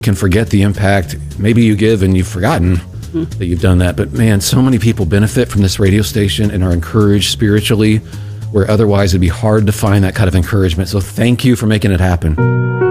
can forget the impact. Maybe you give and you've forgotten that you've done that. But man, so many people benefit from this radio station and are encouraged spiritually, where otherwise it'd be hard to find that kind of encouragement. So thank you for making it happen.